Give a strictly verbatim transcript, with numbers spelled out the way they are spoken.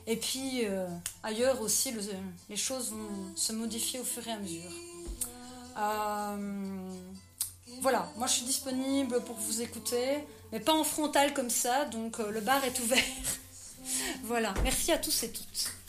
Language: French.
Et puis euh, ailleurs aussi, le, les choses vont se modifier au fur et à mesure. Euh, voilà, moi je suis disponible pour vous écouter, mais pas en frontal comme ça, donc euh, le bar est ouvert. Voilà, merci à tous et toutes.